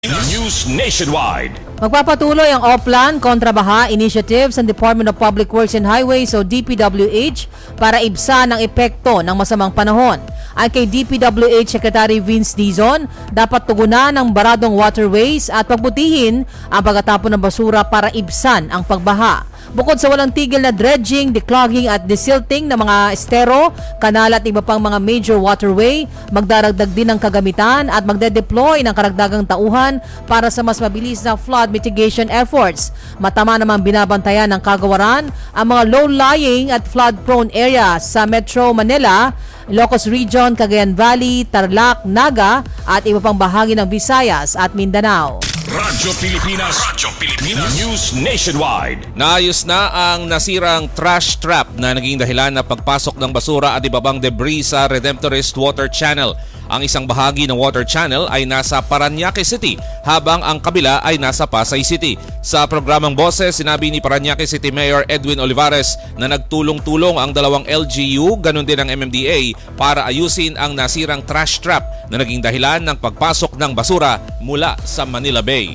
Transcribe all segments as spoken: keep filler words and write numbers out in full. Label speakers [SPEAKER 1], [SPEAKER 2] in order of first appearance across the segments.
[SPEAKER 1] News Nationwide.
[SPEAKER 2] Magpapatuloy ang Oplan kontra Baha Initiatives ng Department of Public Works and Highways o D P W H para ibsan ang epekto ng masamang panahon. Ay kay D P W H Secretary Vince Dizon, dapat tugunan ang baradong waterways at pagbutihin ang pagtatapon ng basura para ibsan ang pagbaha. Bukod sa walang tigil na dredging, declogging at desilting ng mga estero, kanal at iba pang mga major waterway, magdaragdag din ng kagamitan at magde-deploy ng karagdagang tauhan para sa mas mabilis na flood mitigation efforts. Matama namang binabantayan ng kagawaran ang mga low-lying at flood-prone areas sa Metro Manila, Ilocos Region, Cagayan Valley, Tarlac, Naga at iba pang bahagi ng Visayas at Mindanao.
[SPEAKER 1] Radyo Pilipinas, Radyo Pilipinas, News Nationwide.
[SPEAKER 3] Naayos na ang nasirang trash trap na naging dahilan na pagpasok ng basura at iba pang debris sa Redemptorist Water Channel. Ang isang bahagi ng water channel ay nasa Parañaque City habang ang kabila ay nasa Pasay City. Sa programang Boses, sinabi ni Parañaque City Mayor Edwin Olivares na nagtulong-tulong ang dalawang L G U, ganun din ang M M D A para ayusin ang nasirang trash trap na naging dahilan ng pagpasok ng basura mula sa Manila Bay.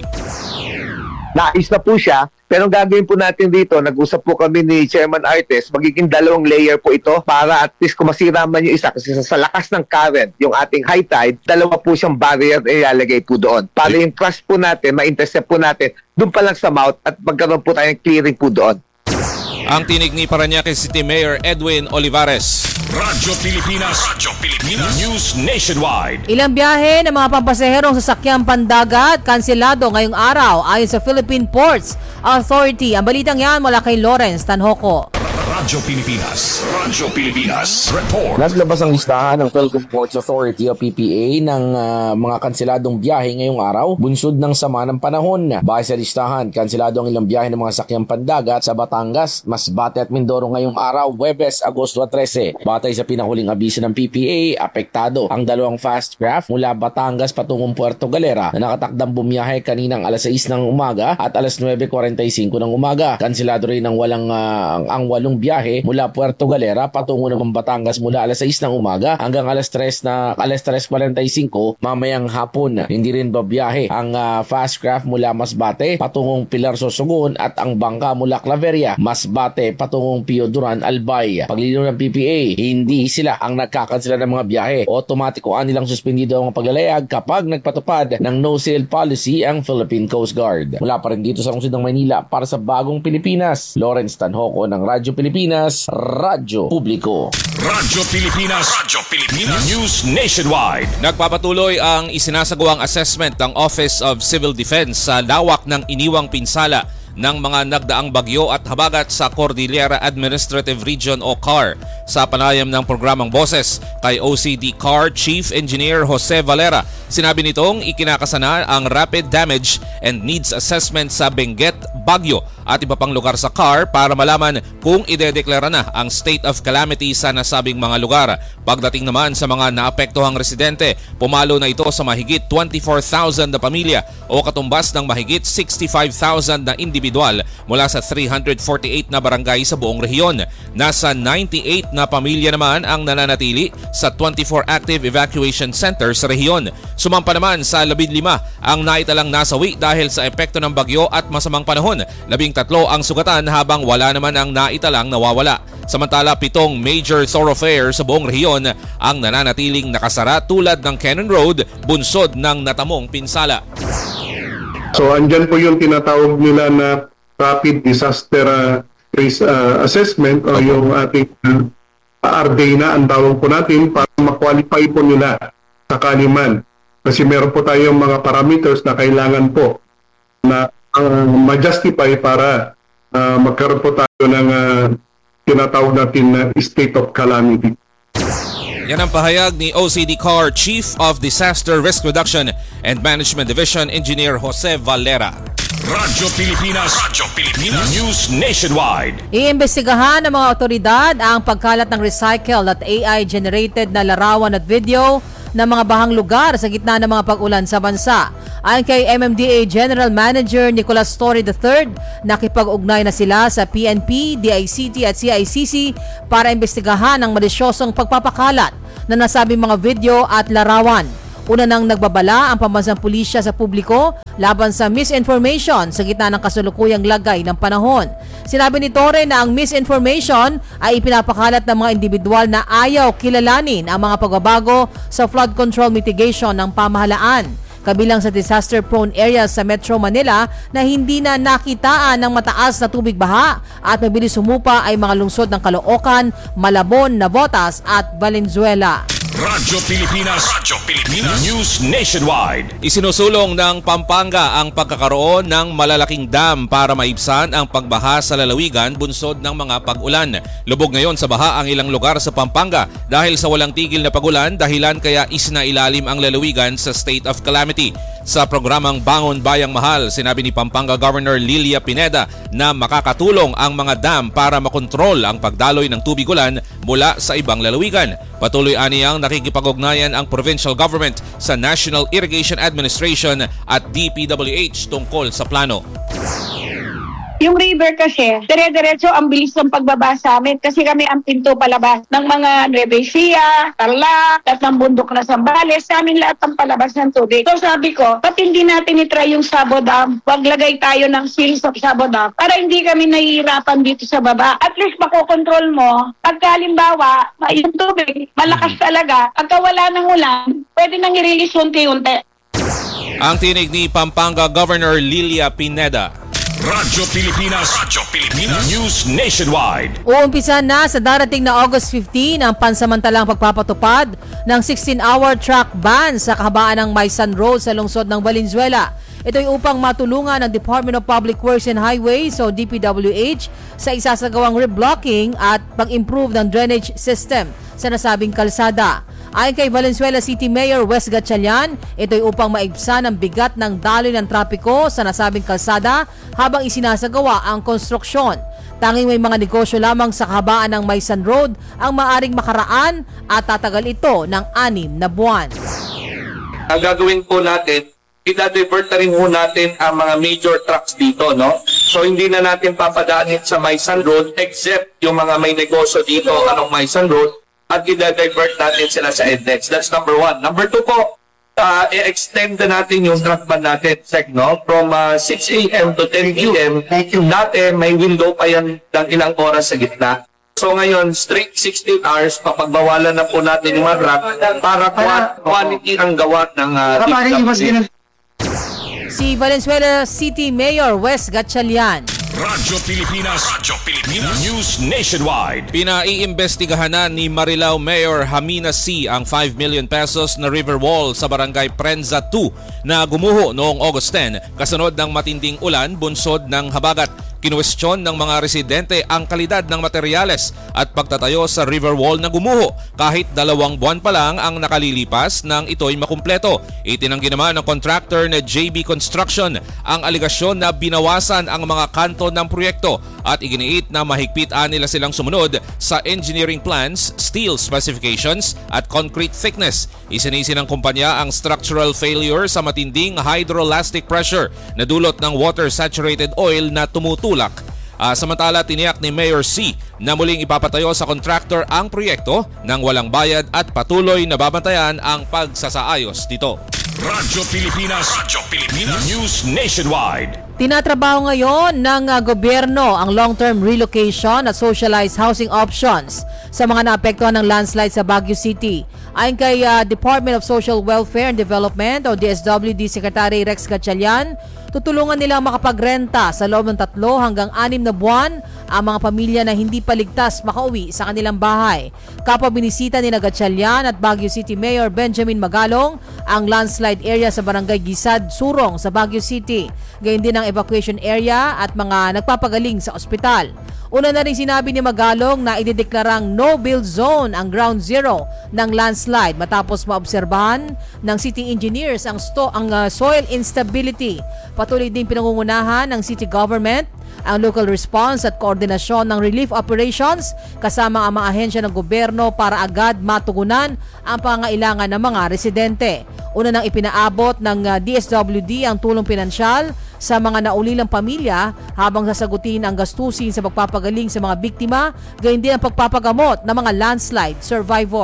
[SPEAKER 4] Nais na po siya, pero ang gagawin po natin dito, nag-usap po kami ni Chairman Artes, magiging dalawang layer po ito para at least kung masira man yung isa, kasi sa, sa lakas ng current, yung ating high tide, dalawa po siyang barrier ilalagay po doon. Para yung crush po natin, ma-intercept po natin, doon pa lang sa mouth at magkaroon po tayong clearing po doon.
[SPEAKER 3] Ang tinig ni Parañaque City Mayor Edwin Olivares.
[SPEAKER 1] Radyo Pilipinas, Radyo Pilipinas, News Nationwide.
[SPEAKER 2] Ilang biyahe ng mga pampasaherong sasakyang pandagat kanselado ngayong araw ayon sa Philippine Ports Authority. Ang balitang yan mula kay Lawrence Tanhoco.
[SPEAKER 1] Radyo Pilipinas, Radyo Pilipinas, report.
[SPEAKER 5] Naglabas ang listahan ng Philippine Ports Authority o P P A ng uh, mga kanseladong biyahe ngayong araw, bunsod ng sama ng panahon. Base sa listahan, kanselado ang ilang biyahe ng mga sakyang pandagat sa Batangas, Masbate at Mindoro ngayong araw, Huwebes, Agosto trese. Batay sa pinahuling abiso ng P P A, apektado ang dalawang fast craft mula Batangas patungong Puerto Galera na nakatakdang bumiyahe kaninang alas sais ng umaga at alas nuwebe kuwarenta y singko ng umaga. Kanselado rin ang walang uh, ang walong biyahe mula Puerto Galera patungo ng Batangas mula alas sais ng umaga hanggang alas tres na alas tres kuwarenta y singko mamayang hapon. Hindi rin babiyahe ang uh, fast craft mula Masbate patungong Pilar Sorsogon at ang bangka mula Claveria, Masbate patungong Pio Duran, Albay. Paglilinaw ng P P A, hindi sila ang nagkakansela ng mga biyahe. Otomatiko nilang suspendido ang paglalayag kapag nagpatupad ng no-sail policy ang Philippine Coast Guard. Mula pa rin dito sa lungsod ng Maynila para sa Bagong Pilipinas, Lawrence Tanhoco ng Radyo Pilipinas, Radyo Publiko.
[SPEAKER 1] Radyo Pilipinas, Radyo Pilipinas, News Nationwide.
[SPEAKER 3] Nagpapatuloy ang isinasagawang assessment ng Office of Civil Defense sa lawak ng iniwang pinsala ng mga nagdaang bagyo at habagat sa Cordillera Administrative Region o C A R. Sa panayam ng programang Boses kay O C D C A R Chief Engineer Jose Valera, sinabi nitong ikinakasana ang rapid damage and needs assessment sa Benguet, Baguio at iba pang lugar sa C A R para malaman kung idedeklara na ang state of calamity sa nasabing mga lugar. Pagdating naman sa mga naapektuhang residente, pumalo na ito sa mahigit twenty-four thousand na pamilya o katumbas ng mahigit sixty-five thousand na individual mula sa three hundred forty-eight na barangay sa buong rehiyon. Nasa ninety-eight na pamilya naman ang nananatili sa twenty-four active evacuation centers sa rehiyon. Sumampa naman sa labing lima ang naitalang nasawi dahil sa epekto ng bagyo at masamang panahon. Labing tatlo ang sugatan habang wala naman ang naitalang nawawala. Samantala, pitong major thoroughfare sa buong rehiyon ang nananatiling nakasara tulad ng Cannon Road, bunsod ng natamong pinsala.
[SPEAKER 6] So andyan po yung tinatawag nila na Rapid Disaster uh, Risk uh, Assessment o yung ating uh, R D na ang tawag po natin para ma-qualify po nila sakali man. Kasi meron po tayong mga parameters na kailangan po na uh, ma-justify para uh, magkaroon po tayo ng uh, tinatawag natin na state of calamity.
[SPEAKER 3] Yan ang pahayag ni O C D C A R Chief of Disaster Risk Reduction and Management Division Engineer Jose Valera.
[SPEAKER 1] Radyo Pilipinas, Radyo Pilipinas, News Nationwide.
[SPEAKER 2] Iimbestigahan ng mga otoridad ang pagkalat ng recycled at A I-generated na larawan at video ng mga bahang lugar sa gitna ng mga pag-ulan sa bansa. Ayon kay M M D A General Manager Nicolas Torre the third, nakipag-ugnay na sila sa P N P, D I C T at C I C C para imbestigahan ang malisyosong pagpapakalat na nasabing mga video at larawan. Una nang nagbabala ang pambansang pulisya sa publiko laban sa misinformation sa gitna ng kasalukuyang lagay ng panahon. Sinabi ni Torre na ang misinformation ay ipinapakalat ng mga individual na ayaw kilalanin ang mga pagbabago sa flood control mitigation ng pamahalaan. Kabilang sa disaster-prone areas sa Metro Manila na hindi na nakitaan ng mataas na tubig baha at mabilis sumupa ay mga lungsod ng Caloocan, Malabon, Navotas at Valenzuela.
[SPEAKER 1] Radyo Pilipinas. Radyo Pilipinas. News Nationwide.
[SPEAKER 3] Isinusulong ng Pampanga ang pagkakaroon ng malalaking dam para maibsan ang pagbaha sa lalawigan bunsod ng mga pag-ulan. Lubog ngayon sa baha ang ilang lugar sa Pampanga dahil sa walang tigil na pag-ulan, dahilan kaya isinailalim ang lalawigan sa state of calamity. Sa programang Bangon Bayang Mahal, sinabi ni Pampanga Governor Lilia Pineda na makakatulong ang mga dam para makontrol ang pagdaloy ng tubig ulan mula sa ibang lalawigan. Patuloy aniyang nakikipag-ugnayan ang provincial government sa National Irrigation Administration at D P W H tungkol sa plano.
[SPEAKER 7] Yung river kasi, dire-diretso ang bilis ng pagbaba sa amin kasi kami ang pinto palabas ng mga Nueva Ecija, Tarlac, at ng bundok na Zambales. Sa amin lahat ang palabas ng tubig. So sabi ko, ba't hindi natin itry yung Sabo Dam? Huwag lagay tayo ng seals of Sabo Dam para hindi kami nahihirapan dito sa baba. At least makokontrol mo. Pagka halimbawa, yung tubig, malakas talaga. Pagka wala ng ulan, pwede nang i-release unti-unti.
[SPEAKER 3] Ang tinig ni Pampanga Governor Lilia Pineda.
[SPEAKER 1] Radyo Pilipinas. Radyo Pilipinas. News Nationwide.
[SPEAKER 2] Uumpisa na sa darating na August fifteenth ang pansamantalang pagpapatupad ng sixteen-hour truck ban sa kahabaan ng Maysan Road sa lungsod ng Valenzuela. Ito ay upang matulungan ng Department of Public Works and Highways o D P W H sa isasagawang reblocking at pag-improve ng drainage system sa nasabing kalsada. Ayon kay Valenzuela City Mayor Wes Gatchalian, ito ay upang maibsan ang bigat ng daloy ng trapiko sa nasabing kalsada habang isinasagawa ang konstruksyon. Tanging may mga negosyo lamang sa kahabaan ng Maysan Road ang maaring makaraan at tatagal ito ng anim na buwan.
[SPEAKER 8] Ang gagawin po natin, i-divert na rin po natin ang mga major trucks dito, no? So hindi na natin papadaanin sa Maysan Road except yung mga may negosyo dito anong Maysan Road at i-divert natin sila sa E D N E X. That's number one. Number two po, uh, i-extend na natin yung truck ban natin, sec, no? From uh, six a.m. to ten p.m. Dati may window pa yan ng ilang oras sa gitna. So ngayon, straight sixteen hours, papagbawalan na po natin yung mga truck para quality ang gawa ng uh,
[SPEAKER 2] Si Valenzuela City Mayor Wes Gatchalian.
[SPEAKER 1] Radyo Pilipinas. Radyo Pilipinas. News Nationwide.
[SPEAKER 3] Pinaiimbestigahan na ni Marilao Mayor Hamina C. ang five million pesos na river wall sa barangay Prenza two na gumuho noong August tenth kasunod ng matinding ulan bunsod ng habagat. Kinuwestiyon ng mga residente ang kalidad ng materyales at pagtatayo sa river wall na gumuho kahit dalawang buwan pa lang ang nakalilipas nang ito'y makumpleto. Itinanggi naman ng contractor na J B Construction ang aligasyon na binawasan ang mga kanto ng proyekto at iginiit na mahigpitan nila silang sumunod sa engineering plans, steel specifications at concrete thickness. Isinisi ng kumpanya ang structural failure sa matinding hydroelastic pressure na dulot ng water-saturated oil na tumutulak. Uh, samantala, tiniyak ni Mayor C na muling ipapatayo sa contractor ang proyekto nang walang bayad at patuloy na babantayan ang pagsasaayos dito.
[SPEAKER 1] Radyo Pilipinas. Radyo Pilipinas. News Nationwide.
[SPEAKER 2] Tinatrabaho ngayon ng uh, gobyerno ang long-term relocation at socialized housing options sa mga naapektuhan ng landslide sa Baguio City. Ayon kay uh, Department of Social Welfare and Development o D S W D Secretary Rex Gatchalian, tutulungan nilang makapagrenta sa loob ng tatlo hanggang anim na buwan ang mga pamilya na hindi pa ligtas makauwi sa kanilang bahay. Kapwa binisita ni Gatchalian at Baguio City Mayor Benjamin Magalong ang landslide area sa Barangay Gisad, Surong sa Baguio City. Gayun din ang evacuation area at mga nagpapagaling sa ospital. Una na rin sinabi ni Magalong na idedeklarang no-build zone ang ground zero ng landslide matapos maobserbahan ng city engineers ang, sto- ang uh, soil instability. Patuloy din pinangungunahan ng city government ang local response at koordinasyon ng relief operations kasama ang mga ahensya ng gobyerno para agad matugunan ang pangailangan ng mga residente. Una nang ipinaabot ng uh, D S W D ang tulong pinansyal sa mga naulilang pamilya habang sasagutin ang gastusin sa pagpapagaling sa mga biktima, gayon din ang pagpapagamot ng mga landslide survivor.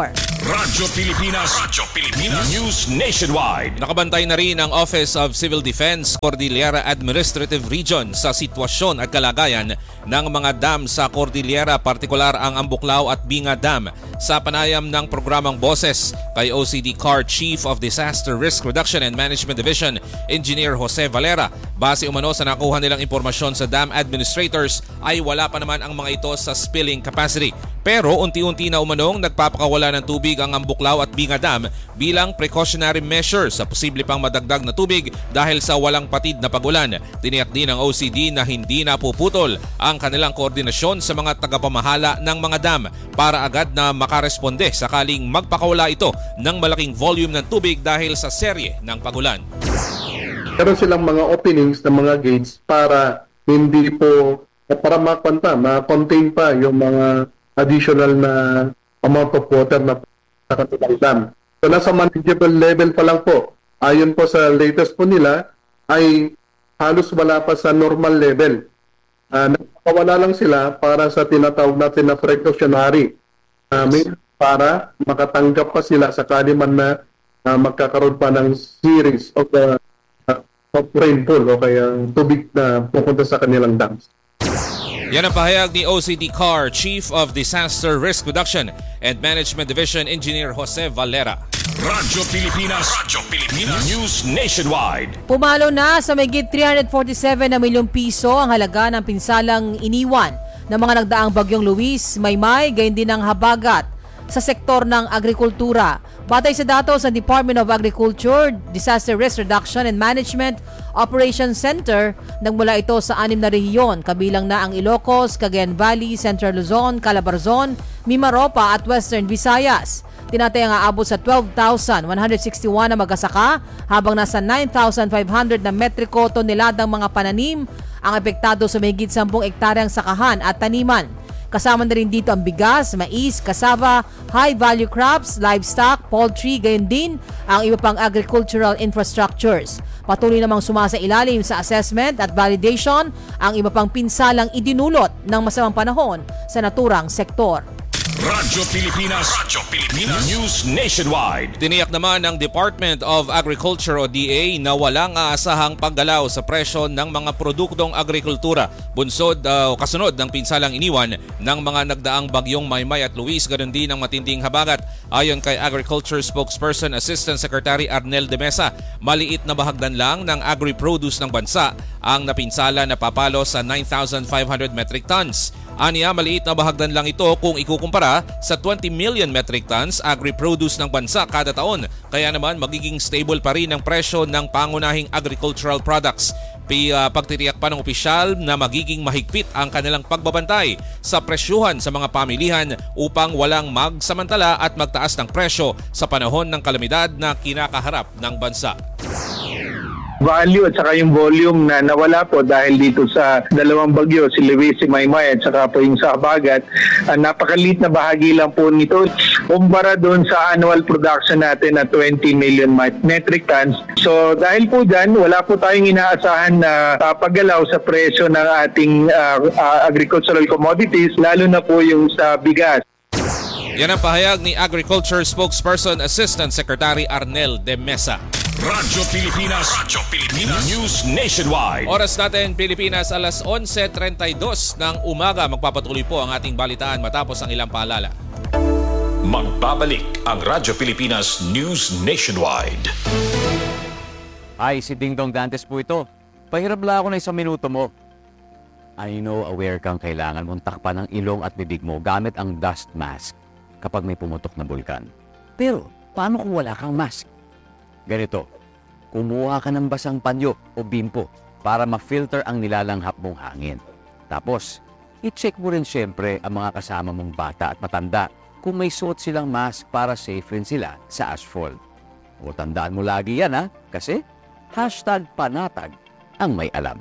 [SPEAKER 1] Radyo Pilipinas. Radyo Pilipinas. News Nationwide.
[SPEAKER 3] Nakabantay na rin ang Office of Civil Defense Cordillera Administrative Region sa sitwasyon at kalagayan ng mga dam sa Cordillera, partikular ang Ambuklao at Binga Dam. Sa panayam ng programang Boses kay O C D C A R Chief of Disaster Risk Reduction and Management Division, Engineer Jose Valera, base umano sa nakuha nilang impormasyon sa dam administrators ay wala pa naman ang mga ito sa spilling capacity. Pero unti-unti na umanong nagpapakawala ng tubig ang Ambuklao at Binga Dam bilang precautionary measure sa posible pang madagdag na tubig dahil sa walang patid na pagulan. Tiniyak din ng O C D na hindi na puputol ang kanilang koordinasyon sa mga tagapamahala ng mga dam para agad na makaresponde sakaling magpakawala ito ng malaking volume ng tubig dahil sa serye ng pagulan.
[SPEAKER 6] Meron silang mga openings ng mga gates para hindi po, para makwanta, ma-contain pa yung mga additional na amount of water na sa kanilang dam. So nasa manageable level pa lang po. Ayon po sa latest po nila ay halos wala pa sa normal level. Uh, Nakawala lang sila para sa tinatawag natin na precautionary uh, para makatanggap pa sila sakali man na uh, magkakaroon pa ng series of, uh, of rainfall o kaya tubig na pupunta sa kanilang dams.
[SPEAKER 3] Yan ang pahayag ni O C D C A R Chief of Disaster Risk Reduction and Management Division, Engineer Jose Valera.
[SPEAKER 1] Radyo Pilipinas. Radyo Pilipinas. News Nationwide.
[SPEAKER 2] Pumalo na sa mahigit three hundred forty-seven na milyong piso ang halaga ng pinsalang iniwan ng mga nagdaang bagyong Luis, Maymay, gayon din ang habagat sa sektor ng agrikultura. Batay sa datos ng Department of Agriculture, Disaster Risk Reduction and Management Operations Center, nagmula ito sa anim na rehiyon, kabilang na ang Ilocos, Cagayan Valley, Central Luzon, Calabarzon, Mimaropa at Western Visayas. Tinatayang aabot sa twelve thousand one hundred sixty-one na mag-asaka, habang nasa nine thousand five hundred na metriko toneladang mga pananim ang epektado sa mahigit ten ektaryang sakahan at taniman. Kasama na rin dito ang bigas, mais, cassava, high-value crops, livestock, poultry, gayon din ang iba pang agricultural infrastructures. Patuloy namang sumasailalim sa assessment at validation ang iba pang pinsalang idinulot ng masamang panahon sa naturang sektor.
[SPEAKER 1] Radyo Pilipinas. Radyo Pilipinas. News Nationwide.
[SPEAKER 3] Tiniyak naman ng Department of Agriculture o D A na walang aasahang paggalaw sa presyo ng mga produktong agrikultura bunsod o uh, kasunod ng pinsalang iniwan ng mga nagdaang bagyong Maymay at Luis, ganoon din ang matinding habagat. Ayon kay Agriculture Spokesperson Assistant Secretary Arnel de Mesa, maliit na bahagdan lang ng agri-produce ng bansa ang napinsala na papalo sa nine thousand five hundred metric tons. Aniya, maliit na bahagdan lang ito kung ikukumpara sa twenty million metric tons agri-produce ng bansa kada taon. Kaya naman magiging stable pa rin ang presyo ng pangunahing agricultural products. Pi, uh, pagtitiyak pa ng opisyal na magiging mahigpit ang kanilang pagbabantay sa presyuhan sa mga pamilihan upang walang magsamantala at magtaas ng presyo sa panahon ng kalamidad na kinakaharap ng bansa.
[SPEAKER 4] Value at saka yung volume na nawala po dahil dito sa dalawang bagyo, si Luis, si Maymay at saka po yung sa habagat, uh, napakaliit na bahagi lang po nito kumpara doon sa annual production natin na twenty million metric tons. So dahil po dyan, wala po tayong inaasahan na uh, paggalaw sa presyo ng ating uh, uh, agricultural commodities, lalo na po yung sa bigas.
[SPEAKER 3] Yan ang pahayag ni Agriculture Spokesperson Assistant Secretary Arnel de Mesa.
[SPEAKER 1] Radyo Pilipinas. Radyo Pilipinas. News Nationwide.
[SPEAKER 3] Oras natin Pilipinas, alas eleven thirty-two ng umaga. Magpapatuloy po ang ating balitaan matapos ang ilang paalala.
[SPEAKER 1] Magbabalik ang Radyo Pilipinas News Nationwide.
[SPEAKER 9] Ay, si Ding Dong Dantes po ito. Pahirap lang ako na isang minuto mo. I know aware kang kailangan mong takpan ang ilong at bibig mo gamit ang dust mask kapag may pumutok na bulkan. Pero, paano kung wala kang mask? Ganito, kumuha ka ng basang panyo o bimpo para ma-filter ang nilalanghap mong hangin. Tapos, i-check mo rin siyempre ang mga kasama mong bata at matanda kung may suot silang mask para safe rin sila sa asphalt. O tandaan mo lagi yan ha, kasi hashtag panatag ang may alam.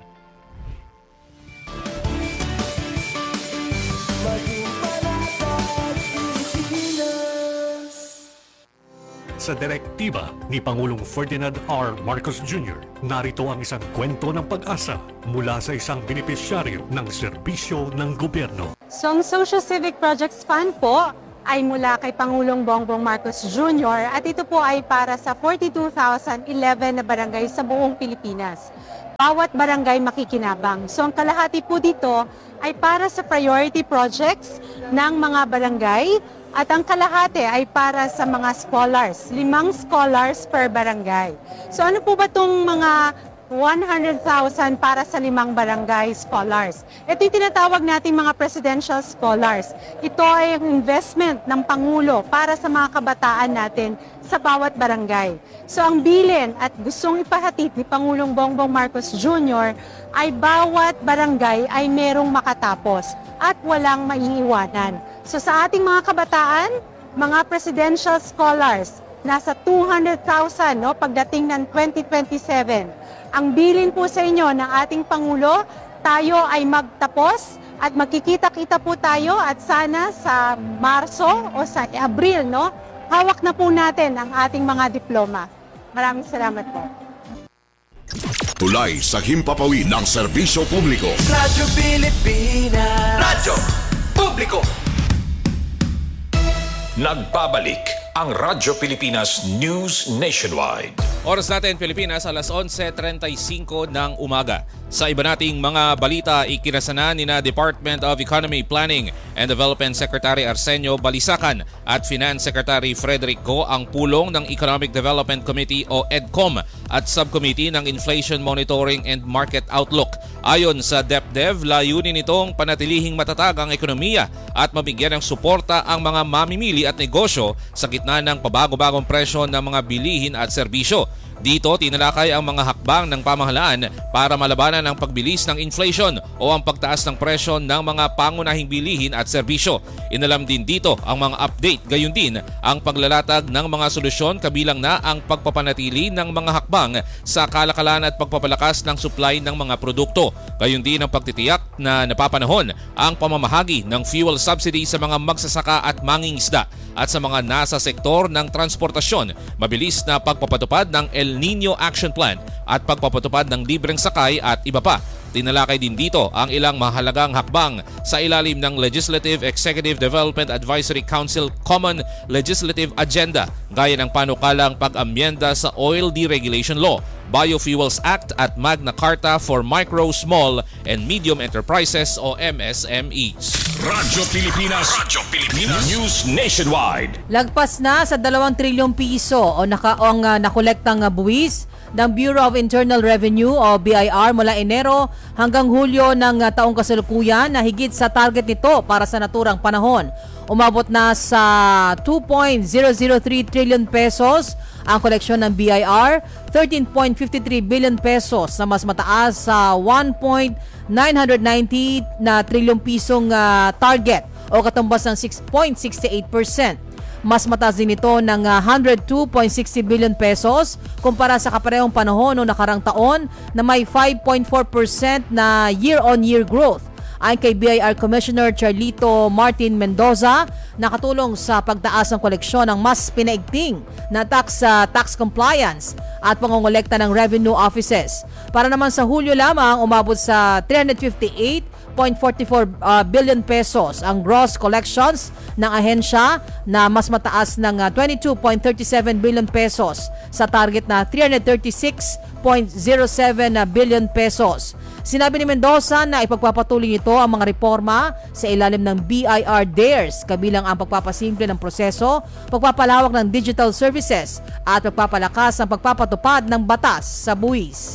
[SPEAKER 10] Sa direktiba ni Pangulong Ferdinand R. Marcos Junior, narito ang isang kwento ng pag-asa mula sa isang benepisyaryo ng serbisyo ng gobyerno.
[SPEAKER 11] So ang Social Civic Projects Fund po ay mula kay Pangulong Bongbong Marcos Junior at ito po ay para sa forty-two thousand eleven na barangay sa buong Pilipinas. Bawat barangay makikinabang. So ang kalahati po dito ay para sa priority projects ng mga barangay at ang kalahati ay para sa mga scholars, limang scholars per barangay. So ano po ba itong mga one hundred thousand para sa limang barangay scholars? Ito yung tinatawag nating mga presidential scholars. Ito ay ang investment ng Pangulo para sa mga kabataan natin sa bawat barangay. So ang bilin at gustong ipahatid ni Pangulong Bongbong Marcos Junior ay bawat barangay ay merong makatapos at walang maiiwanan. So sa ating mga kabataan, mga presidential scholars, nasa two hundred thousand no, pagdating ng twenty twenty-seven. Ang bilin po sa inyo ng ating Pangulo, tayo ay magtapos at magkikita-kita po tayo at sana sa Marso o sa Abril, no, hawak na po natin ang ating mga diploma. Maraming salamat po.
[SPEAKER 1] Tulay sa himpapawid ng serbisyo publiko.
[SPEAKER 12] Radyo Pilipinas. Radyo Publiko.
[SPEAKER 1] Nagbabalik ang Radyo Pilipinas News Nationwide.
[SPEAKER 3] Oras natin Pilipinas, alas onse trenta-singko ng umaga. Sa iba nating mga balita, ikinasana ni na Department of Economy, Planning and Development Secretary Arsenio Balisacan at Finance Secretary Frederick Go ang pulong ng Economic Development Committee o EDCOM at Subcommittee ng Inflation Monitoring and Market Outlook. Ayon sa DepDev, layunin nitong panatilihing matatag ang ekonomiya at mabigyan ng suporta ang mga mamimili at negosyo sa gitna ng pabago-bagong presyo ng mga bilihin at serbisyo. Dito, tinalakay ang mga hakbang ng pamahalaan para malabanan ang pagbilis ng inflation o ang pagtaas ng presyo ng mga pangunahing bilihin at serbisyo. Inalam din dito ang mga update, gayon din ang paglalatag ng mga solusyon kabilang na ang pagpapanatili ng mga hakbang sa kalakalan at pagpapalakas ng supply ng mga produkto. Gayon din ang pagtitiyak na napapanahon ang pamamahagi ng fuel subsidy sa mga magsasaka at mangingisda at sa mga nasa sektor ng transportasyon, mabilis na pagpapatupad ng El Nino Action Plan at pagpapatupad ng libreng sakay at iba pa. Tinalakay din dito ang ilang mahalagang hakbang sa ilalim ng Legislative Executive Development Advisory Council Common Legislative Agenda gaya ng panukalang pag-amyenda sa Oil Deregulation Law, Biofuels Act at Magna Carta for Micro, Small and Medium Enterprises o M S M Es.
[SPEAKER 1] Radyo Pilipinas. Radyo Pilipinas News Nationwide.
[SPEAKER 2] Lagpas na sa dalawang trilyong piso o naka o ang uh, nakolektang uh, buwis ng Bureau of Internal Revenue o B I R mula Enero hanggang Hulyo ng uh, taong kasalukuyan na higit sa target nito para sa naturang panahon. Umabot na sa two point zero zero three trillion pesos ang koleksyon ng B I R, thirteen point five three billion pesos na mas mataas sa one point nine nine zero na trilyong pisong uh, target o katumbas ng six point six eight percent. Mas mataas din ito ng uh, one hundred two point six zero billion pesos kumpara sa kaparehong panahon noong nakarang taon na may five point four percent na year-on-year growth. Ayon kay B I R Commissioner Charlito Martin Mendoza, nakatulong sa pagtaas ng koleksyon ng mas pinaigting na tax uh, tax compliance at pangongolekta ng revenue offices. Para naman sa Hulyo lamang, umabot sa three hundred fifty-eight point four four uh, billion pesos ang gross collections ng ahensya na mas mataas ng uh, twenty-two point three seven billion pesos sa target na three hundred thirty-six point zero seven billion pesos. Sinabi ni Mendoza na ipagpapatuloy nito ang mga reforma sa ilalim ng B I R D A R E S kabilang ang pagpapasimple ng proseso, pagpapalawak ng digital services at pagpapalakas ng pagpapatupad ng batas sa buwis.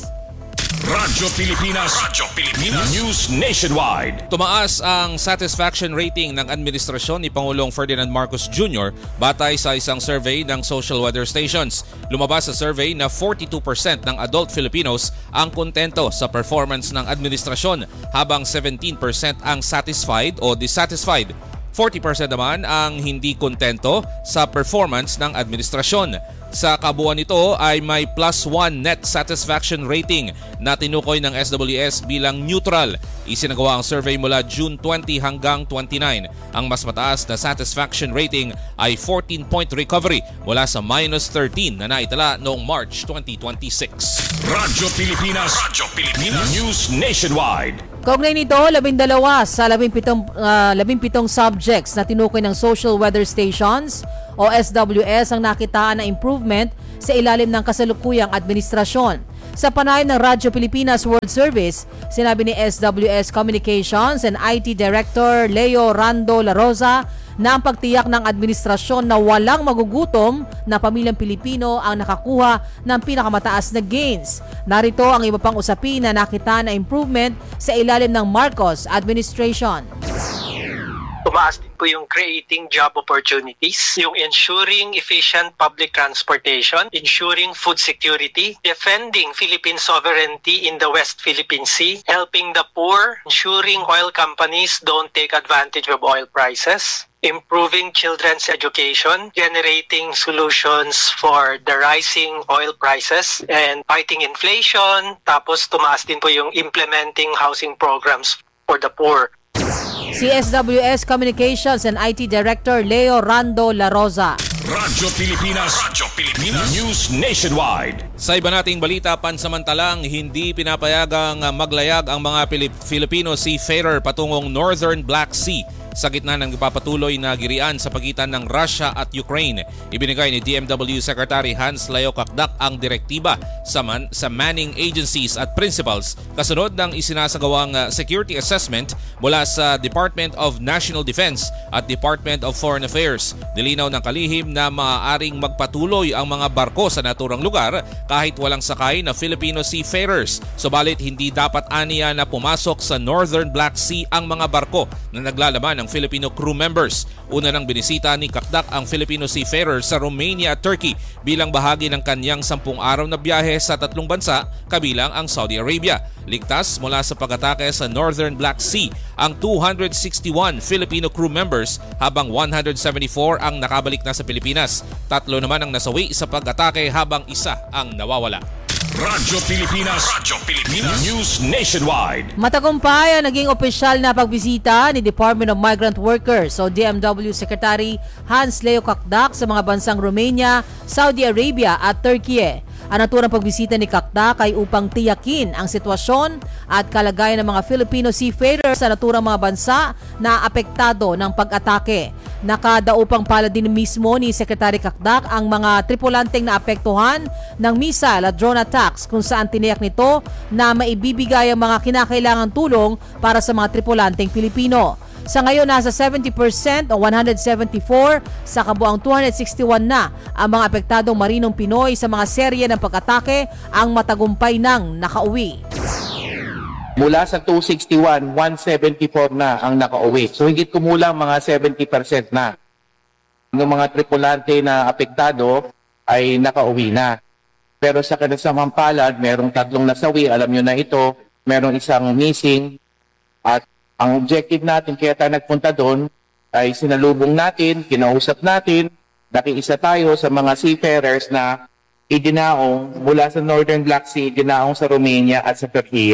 [SPEAKER 1] Radyo Pilipinas. Radyo Pilipinas News Nationwide.
[SPEAKER 3] Tumaas ang satisfaction rating ng administrasyon ni Pangulong Ferdinand Marcos Junior batay sa isang survey ng Social Weather Stations. Lumabas sa survey na forty-two percent ng adult Filipinos ang kontento sa performance ng administrasyon habang seventeen percent ang satisfied o dissatisfied. forty percent naman ang hindi kontento sa performance ng administrasyon. Sa kabuuan nito ay may plus one net satisfaction rating na tinukoy ng S W S bilang neutral. Isinagawa ang survey mula June twenty hanggang twenty-nine. Ang mas mataas na satisfaction rating ay fourteen point recovery mula sa minus thirteen na naitala noong March twenty twenty-six.
[SPEAKER 1] Radyo Pilipinas, Radyo Pilipinas, News Nationwide.
[SPEAKER 2] Kaugnay nito, labindalawa sa labimpitong, uh, labimpitong subjects na tinukoy ng Social Weather Stations o S W S ang nakitaan na improvement sa ilalim ng kasalukuyang administrasyon. Sa panayam ng Radyo Pilipinas World Service, sinabi ni S W S Communications and I T Director Leo Rando La Rosa na ang pagtiyak ng administrasyon na walang magugutom na pamilyang Pilipino ang nakakuha ng pinakamataas na gains. Narito ang iba pang usapin na nakita na improvement sa ilalim ng Marcos administration.
[SPEAKER 13] Tumaas din po yung creating job opportunities, yung ensuring efficient public transportation, ensuring food security, defending Philippine sovereignty in the West Philippine Sea, helping the poor, ensuring oil companies don't take advantage of oil prices, improving children's education, generating solutions for the rising oil prices, and fighting inflation. Tapos tumaas din po yung implementing housing programs for the poor.
[SPEAKER 2] Si S W S Communications and I T Director Leo Rando La Rosa.
[SPEAKER 1] Radyo Pilipinas, Radyo Pilipinas, News Nationwide.
[SPEAKER 3] Sa iba nating balita, pansamantalang hindi pinapayagang maglayag ang mga Pilip- Filipino seafarer patungong Northern Black Sea sa gitna ng ipapatuloy na girian sa pagitan ng Russia at Ukraine. Ibinigay ni D M W Secretary Hans Leo Kakdak ang direktiba sa, man, sa manning agencies at principals kasunod ng isinasagawang uh, security assessment mula sa Department of National Defense at Department of Foreign Affairs. Nilinaw ng kalihim na maaaring magpatuloy ang mga barko sa naturang lugar kahit walang sakay na Filipino seafarers. Subalit hindi dapat aniya na pumasok sa Northern Black Sea ang mga barko na naglalaman ng Filipino crew members. Una nang binisita ni Kakdak ang Filipino seafarers sa Romania at Turkey bilang bahagi ng kanyang sampung araw na biyahe sa tatlong bansa kabilang ang Saudi Arabia. Ligtas mula sa pag-atake sa Northern Black Sea ang two hundred sixty-one Filipino crew members habang one hundred seventy-four ang nakabalik na sa Pilipinas. Tatlo naman ang nasawi sa pag-atake habang isa ang nawawala.
[SPEAKER 1] Radyo Pilipinas, Radyo Pilipinas, News Nationwide.
[SPEAKER 2] Matagumpay ang naging opisyal na pagbisita ni Department of Migrant Workers o D M W Secretary Hans Leo Kakdak sa mga bansang Romania, Saudi Arabia at Turkey. Ang naturang pagbisita ni Kakdak ay upang tiyakin ang sitwasyon at kalagayan ng mga Filipino seafarers sa naturang mga bansa na apektado ng pag-atake. Nakadaupang pala din mismo ni Secretary Kakdak ang mga tripulanteng naapektuhan ng missile at drone attacks kung saan tiniyak nito na maibibigay ang mga kinakailangang tulong para sa mga tripulanteng Pilipino. Sa ngayon, nasa seventy percent o one hundred seventy-four sa kabuang two hundred sixty-one na ang mga apektadong marinong Pinoy sa mga serye ng pag-atake ang matagumpay nang nakauwi.
[SPEAKER 14] Mula sa two sixty-one, one seventy-four na ang nakauwi. So higit kumulang mga seventy percent na. Ng mga tripulante na apektado ay nakauwi na. Pero sa kanasamang palad, merong tatlong nasawi. Alam nyo na ito, merong isang missing. At ang objective natin, kaya tayo nagpunta doon, ay sinalubong natin, kinausap natin, nakiisa tayo sa mga seafarers na idinaong mula sa Northern Black Sea, idinaong sa Romania at sa Turkey.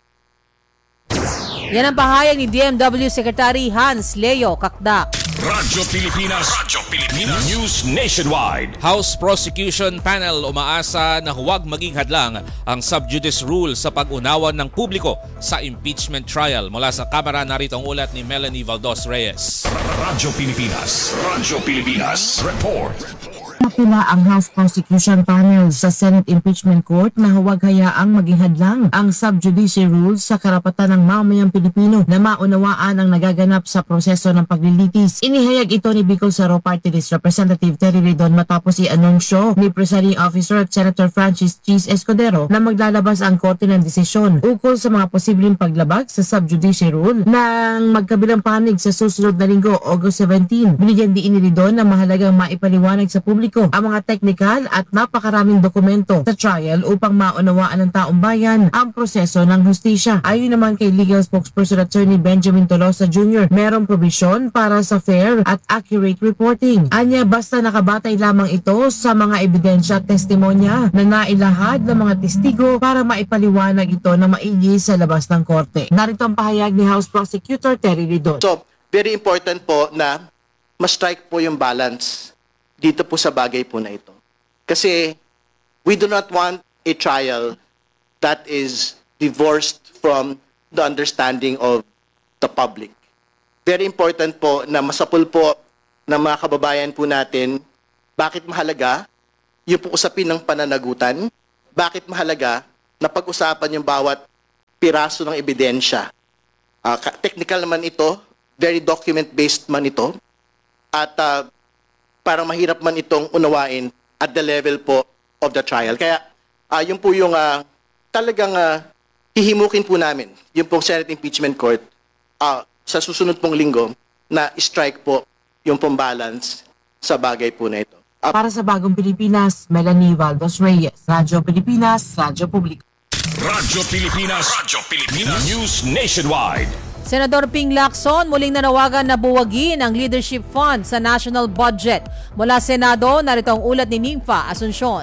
[SPEAKER 2] Yan ang pahayag ni D M W Secretary Hans Leo Kakdak.
[SPEAKER 1] Radyo Pilipinas, Radyo Pilipinas, News Nationwide.
[SPEAKER 3] House Prosecution Panel umaasa na huwag maging hadlang ang sub judice rule sa pag-unawa ng publiko sa impeachment trial. Mula sa Kamara, narito ang ulat ni Melanie Valdos Reyes.
[SPEAKER 1] Radyo Pilipinas, Radyo Pilipinas, Report.
[SPEAKER 15] Napila ang House Prosecution Panel sa Senate Impeachment Court na huwag hayaang maging hadlang ang sub-judice rules sa karapatan ng mamayang Pilipino na maunawaan ang nagaganap sa proseso ng paglilitis. Inihayag ito ni Bicol Saro Party List Representative Terry Redon matapos i-anunsyo ni Presiding Officer at Senator Francis Cheese Escudero na maglalabas ang korte ng desisyon ukol sa mga posibleng paglabag sa sub-judice rule ng magkabilang panig sa susunod na linggo, August seventeen. Binigyan din ni Redon na mahalagang maipaliwanag sa publiko publiko ang mga teknikal at napakaraming dokumento sa trial upang maunawaan ng taong bayan ang proseso ng hustisya. Ayon naman kay Legal Spokesperson Attorney Benjamin Tolosa Junior, merong provision para sa fair at accurate reporting. Anya, basta nakabatay lamang ito sa mga ebidensya at testimonya na nailahad ng mga testigo para maipaliwanag ito na maigi sa labas ng korte. Narito ang pahayag ni House Prosecutor Terry Ridon.
[SPEAKER 16] So, very important po na ma-strike po yung balance dito po sa bagay po na ito. Kasi we do not want a trial that is divorced from the understanding of the public. Very important po na masapul po ng mga kababayan po natin bakit mahalaga yung po usapin ng pananagutan, bakit mahalaga na pag-usapan yung bawat piraso ng ebidensya. Uh, technical naman ito, very document-based man ito, at uh, parang mahirap man itong unawain at the level po of the trial. Kaya uh, yun po yung uh, talagang uh, hihimukin po namin, yung pong Senate Impeachment Court uh, sa susunod pong linggo na strike po yung pong balance sa bagay po na ito. Uh,
[SPEAKER 15] Para sa Bagong Pilipinas, Melanie Valdos Reyes, Radyo Pilipinas, Radyo Publiko.
[SPEAKER 1] Radyo Pilipinas, Radyo Pilipinas, News Nationwide.
[SPEAKER 2] Senador Ping Lacson muling nanawagan na buwagin ang leadership fund sa national budget. Mula Senado, narito ang ulat ni Nympha Asuncion.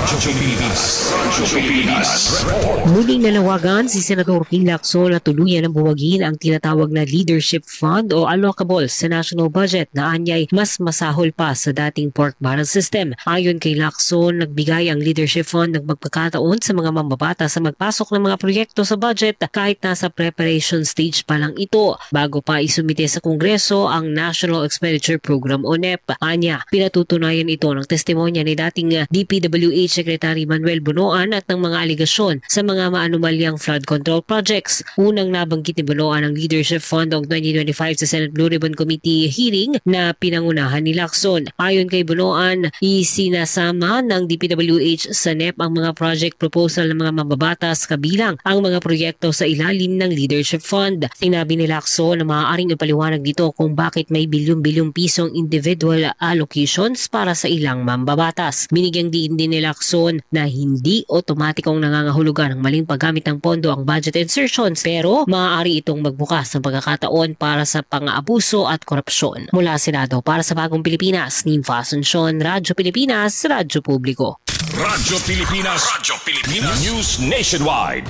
[SPEAKER 17] Muling nanawagan si Senador Ping Lacson na tuluyan ang buwagin ang tinatawag na leadership fund o allocable sa national budget na anyay mas masahol pa sa dating pork barrel system. Ayon kay Lacson, nagbigay ang leadership fund ng magpagkataon sa mga mamabata sa magpasok ng mga proyekto sa budget kahit nasa preparation stage pa lang ito bago pa isumite sa Kongreso ang National Expenditure Program o N E P. Anya, pinatutunayan ito ng testimonya ni dating D P W H Secretary Manuel Bunoan at ng mga aligasyon sa mga maanumalyang flood control projects. Unang nabanggit ni Bunoan ang Leadership Fund noong twenty twenty-five sa Senate Blue Ribbon Committee hearing na pinangunahan ni Lacson. Ayon kay Bunoan, isinasama ng D P W H sa N E P ang mga project proposal ng mga mababatas kabilang ang mga proyekto sa ilalim ng Leadership Fund. Sinabi ni Lacson na maaaring ipaliwanag dito kung bakit may bilyong-bilyong pisong individual allocations para sa ilang mambabatas. Binigyang diin din ni Lacson na hindi otomatikong nangangahulugan ng maling paggamit ng pondo ang budget insertions pero maaari itong magbukas ng pagkakataon para sa pang-aabuso at korupsyon. Mula Senado para sa Bagong Pilipinas, Nympha Asuncion, Radyo Pilipinas, Radyo Publiko.
[SPEAKER 1] Radyo Pilipinas, Radyo Pilipinas, News Nationwide.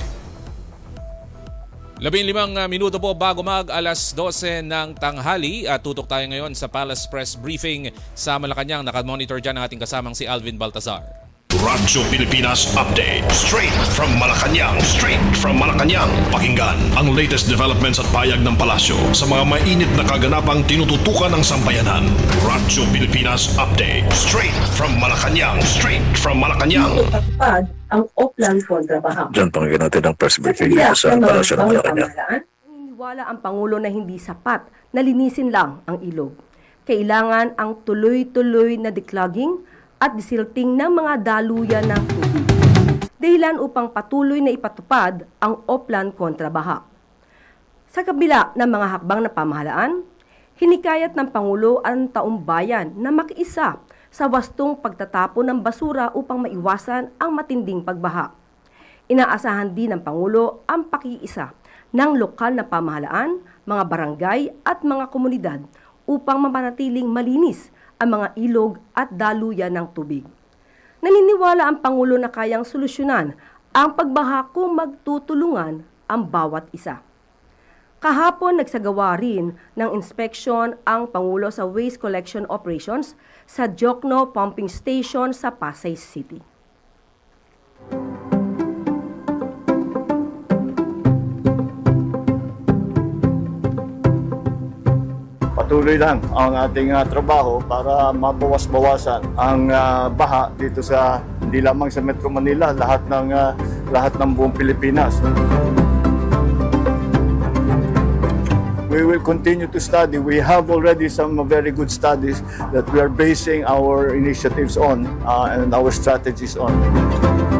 [SPEAKER 3] Labing limang minuto po bago mag alas dose ng tanghali at tutok tayo ngayon sa Palace Press Briefing sa Malacanang. Nakamonitor dyan ang ating kasamang si Alvin Baltazar.
[SPEAKER 1] Radyo Pilipinas Update. Straight from Malacanang. Straight from Malacanang. Pakinggan ang latest developments at payag ng palasyo sa mga mainit na kaganapang tinututukan ng sambayanan. Radyo Pilipinas Update. Straight from Malacanang. Straight from Malacanang.
[SPEAKER 18] Ipatupad ang Oplan kontra Baha.
[SPEAKER 19] Diyan pakinggan natin ang press briefing dito sa palasyo ng Malacanang.
[SPEAKER 20] Naniniwala ang Pangulo na hindi sapat na linisin lang ang ilog. Kailangan ang tuloy-tuloy na declogging at disilting ng mga daluyan ng tubig. Dahilan upang patuloy na ipatupad ang Oplan kontra Baha. Sa kabila ng mga hakbang na pamahalaan, hinikayat ng Pangulo ang taong bayan na makiisa sa wastong pagtatapon ng basura upang maiwasan ang matinding pagbaha. Inaasahan din ng Pangulo ang pakiisa ng lokal na pamahalaan, mga barangay at mga komunidad upang mapanatiling malinis ang mga ilog at daluyan ng tubig. Naniniwala ang Pangulo na kayang solusyonan ang pagbaha kung magtutulungan ang bawat isa. Kahapon nagsagawa rin ng inspeksyon ang Pangulo sa waste collection operations sa Jokno Pumping Station sa Pasay City.
[SPEAKER 21] Patuloy lang ang ating uh, trabaho para mabawas-bawasan ang uh, baha dito sa hindi lamang sa Metro Manila, lahat ng uh, lahat ng buong Pilipinas. We will continue to study. We have already some very good studies that we are basing our initiatives on uh, and our strategies on.